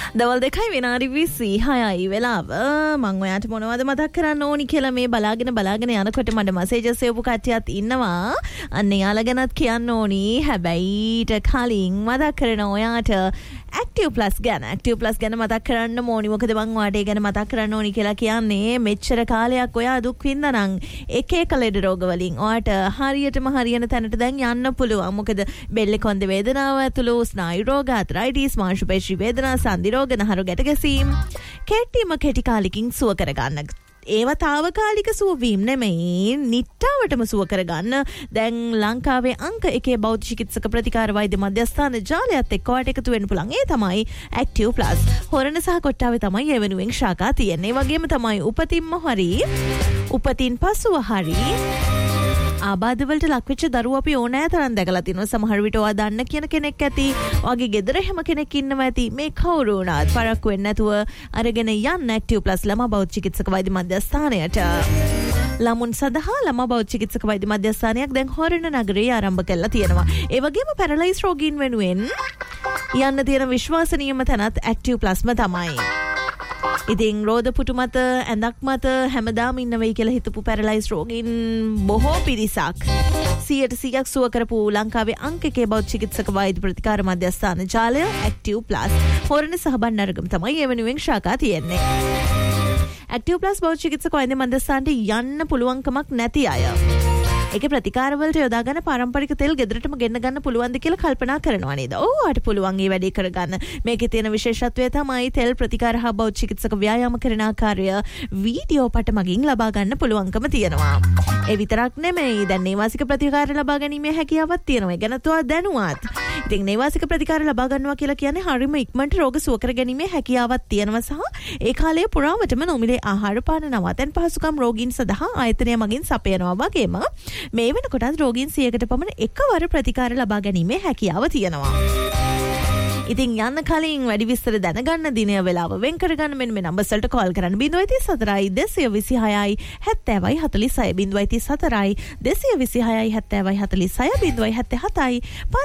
දවල් 2යි විනාඩි 26යි වෙලාව. මම ඔයාට මොනවද මතක් කරන්න ඕනි කියලා මේ බලාගෙන යනකොට මට මැසේජස් එවපු කට්ටියත් ඉන්නවා. අන්න එයාලා ගැනත් කියන්න ඕනි. හැබැයි ඊට කලින් මතක් කරන ඔයාට Active Plus ගැන මතක් කරන්න ඕනි. මොකද මම ඔයාට ඒ ගැන මතක් කරන්න ඕනි කියලා කියන්නේ මෙච්චර කාලයක් ඔයා දුක් විඳා නම් එක එක ලෙඩ රෝග වලින් ඔයාට හරියටම හරියන තැනට දැන් යන්න පුළුවන්. මොකද බෙල්ලේ කොන්ද වේදනාව ඇතුළු ස්නායු රෝග, ආතරයිටිස්, මාංශපේශී වේදනා, සන්ධි රෝග, නහර ගැට ගැසීම් කෙටි කාලෙකින් සුව කරගන්න. ඒවා తాවකාලික සුව වීම නෙමෙයි, නිට්ටාවටම සුව කරගන්න දැන් ලංකාවේ අංක 1 බෞද්ධ චිකිත්සක ප්‍රතිකාර වෛද්‍ය මධ්‍යස්ථාන ජාලයත් එක්ක ඔයාලට එකතු වෙන්න පුළුවන්. ඒ තමයි Active Plus. හොරණ සහ කොට්ටාවේ තමයි ඒ වෙනුවෙන් ශාඛා තියෙන්නේ. ඒ වගේම තමයි උපතින් පසුව හරි ආබාධ වලට ලක්වෙච්ච දරුවෝ අපි ඕනෑ තරම් දැකලා තිනවා. සමහර විට ඔයා දන්න කියන කෙනෙක් ඇති. ඔයාගේ ගෙදර හැම කෙනෙක් ඉන්නවා ඇති. මේ කවුරු වුණත් පරක්කු වෙන්නේ නැතුව අරගෙන යන්න Active Plus ළමා බෞද්ධ චිකිත්සක වෛද්‍ය මධ්‍යස්ථානයට. ළමුන් සඳහා ළමා බෞද්ධ චිකිත්සක වෛද්‍ය මධ්‍යස්ථානයක් දැන් හොරණ නගරයේ ආරම්භ කරලා තියෙනවා. ඒ වගේම පැරලයිස් රෝගීන් වෙනුවෙන් යන්න තියෙන විශ්වාසනීයම තැනත් Active Plusම තමයි. ඉතින් රෝද පුටු මත ඇඳක් මත හැමදාම ඉන්න වෙයි කියලා හිතපු පැරලයිස් රෝගීන් බොහෝ පිරිසක් 100% සුව කරපු ලංකාවේ අංක 1 බෞද්ධ චිකිත්සක වෛද්‍ය ප්‍රතිකාර මධ්‍යස්ථාන ජාලය Active Plus හොරණ සහ බණ්ඩාරගම තමයි ඒ වෙනුවෙන් ශාඛා තියෙන්නේ. Active Plus බෞද්ධ චිකිත්සක වෛද්‍ය මධ්‍යස්ථානට යන්න පුළුවන්කමක් නැති අය ඒකේ ප්‍රතිකාර වලට යොදා ගන්න පාරම්පරික තෙල් ගෙදරටම ගෙන්න ගන්න පුළුවන්ද කියලා කල්පනා කරනවා නේද? ඔයාට පුළුවන් මේ වැඩේ කරගන්න. මේකේ තියෙන විශේෂත්වය තමයි තෙල් ප්‍රතිකාර හා බෞද්ධ චිකිත්සක ව්‍යායාම කරන ආකාරය වීඩියෝ පට මගින් ලබා ගන්න පුළුවන්කම තියෙනවා. ඒ විතරක් නෙමෙයි දැන් නේවාසික ප්‍රතිකාර ලබා ගැනීමේ හැකියාවක් තියෙනවා. ඒ ගැන තව දැනුවත්. ඉතින් නේවාසික ප්‍රතිකාර ලබා ගන්නවා කියලා කියන්නේ හරියම ඉක්මනට රෝග සුව කර ගැනීමේ හැකියාවක් තියෙනවා සහ ඒ කාලයේ පුරාවටම නොමිලේ ආහාර පාන නවතන් පහසුකම් රෝගීන් සඳහා ආයතනය මගින් සපයනවා වගේම මේ වෙනකොටත් රෝගීන් 100කට පමණ එකවර ප්‍රතිකාර ලබා ගැනීමේ හැකියාව තියෙනවා. ඉතින් යන්න කලින් වැඩි විස්තර දැනගන්න දිනය වෙලාව වෙන් කරගන්න මෙන්න මේ නම්බර්ස් වලට කෝල් කරන්න 034 226 70 46 034 226 70 46 077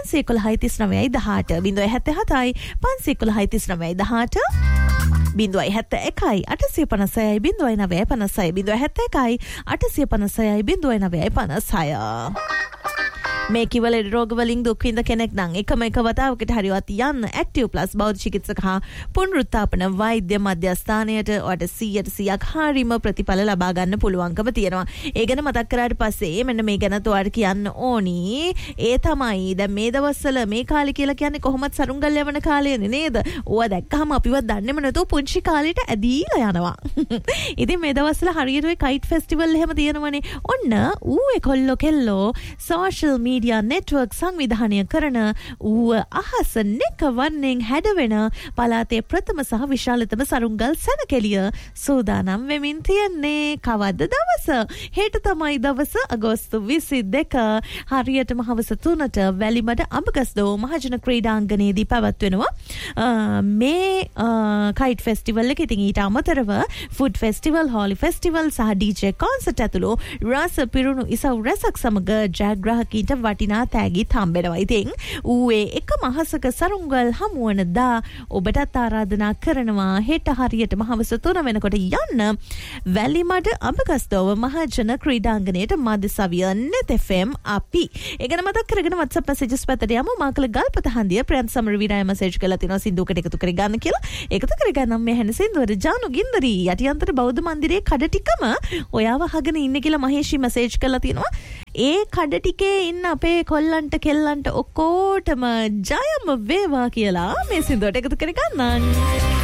511 39 18 077 511 39 18 071 856 0956 මේ කිවල රෝග වලින් දුක් විඳ කෙනෙක් නම් එකම එක වතාවකට හරිවත් යන්න Active Plus බෞද්ධ චිකිත්සක හා පුනරුත්ථාපන වෛද්‍ය මධ්‍යස්ථානයට ඔයාලට 100% හරිම ප්‍රතිඵල ලබා ගන්න පුළුවන්කම තියෙනවා. ඒ ගැන මතක් කරාට පස්සේ මෙන්න මේ ගැන ඔයාලට කියන්න ඕනි. ඒ තමයි දැන් මේ දවස්වල මේ කාලේ කියලා කියන්නේ කොහොමත් සරුංගල් යවන කාලයනේ නේද? ඕවා දැක්කහම අපිවත් දන්නේම නැතුව පුංචි කාලේට ඇදීලා යනවා. ඉතින් මේ දවස්වල හරියට ඔය කයිට් ෆෙස්ටිවල් එහෙම තියෙනවනේ. ඔන්න ඌ කොල්ලෝ කෙල්ලෝ සෝෂල් මීඩියා නෙට්වර්ක් සංවිධානය කරන ඌ අහස නෙකවන්නෙන් හැඩවෙන පළාතේ ප්‍රථම සහ විශාලතම සරුංගල් සැනකෙළිය සූදානම් වෙමින් තියෙන්නේ. කවද්ද දවස? හෙට තමයි දවස අගෝස්තු 22 හරියටම හවස 3ට වැලිමඩ අඹගස්දෝ මහජන ක්‍රීඩාංගණයේදී පැවැත්වෙනවා මේ කයිට් ෆෙස්ටිවල් එක. ඉතින් ඊට අමතරව ෆුඩ් ෆෙස්ටිවල්, හෝලි ෆෙස්ටිවල් සහ DJ කොන්සර්ට් ඇතුළු රස පිරුණු ඉසව් රසක් සමග ජයග්‍රාහකීන්ට වටිනා තෑගිත් හම්බෙනවා. ඉතින් ඌේ එක මහසක සරුංගල් හමුවනදා ඔබටත් ආරාධනා කරනවා හෙට හරියටම හවස 3 වෙනකොට යන්න වැලිමඩ අඹගස්දෝව මහජන ක්‍රීඩාංගණයට මදසවිය net FM අපි. ඒ ගැන මතක් කරගෙන WhatsApp messages පැත්තට යමු. මාකල ගල්පත හන්දිය ප්‍රියන්ත සමරවීරය මැසේජ් කරලා තිනවා සින්දුවකට එකතු කරගන්න කියලා. එකතු කරගන්නම් මේ හැන සින්දුවර ජානු ගින්දරි යටියන්තර බෞද්ධ මන්දිරයේ කඩ ටිකම ඔයාව අහගෙන ඉන්නේ කියලා මහේෂි මැසේජ් කරලා තිනවා. ඒ කඩ ටිකේ ඉන්න අපේ කොල්ලන්ට කෙල්ලන්ට ඔක්කොටම ජයම වේවා කියලා මේ සින්දුවට එකතු කරගන්න.